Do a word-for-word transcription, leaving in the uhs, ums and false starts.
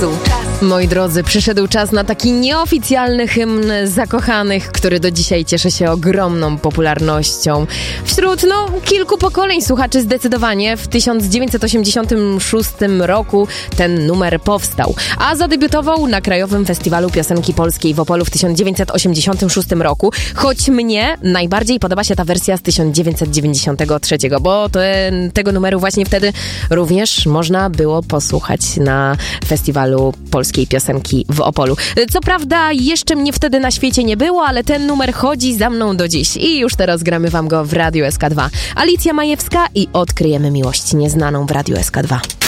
Moi drodzy, przyszedł czas na taki nieoficjalny hymn zakochanych, który do dzisiaj cieszy się ogromną popularnością. Wśród, no, kilku pokoleń słuchaczy zdecydowanie w tysiąc dziewięćset osiemdziesiątym szóstym roku ten numer powstał, a zadebiutował na Krajowym Festiwalu Piosenki Polskiej w Opolu w tysiąc dziewięćset osiemdziesiątym szóstym roku, choć mnie najbardziej podoba się ta wersja z tysiąc dziewięćset dziewięćdziesiątego trzeciego, bo ten, tego numeru właśnie wtedy również można było posłuchać na Festiwalu Polskiej Piosenki w Opolu. Co prawda jeszcze mnie wtedy na świecie nie było, ale ten numer chodzi za mną do dziś i już teraz gramy wam go w Radiu S K dwa. Alicja Majewska i Odkryjemy miłość nieznaną w Radiu S K dwa.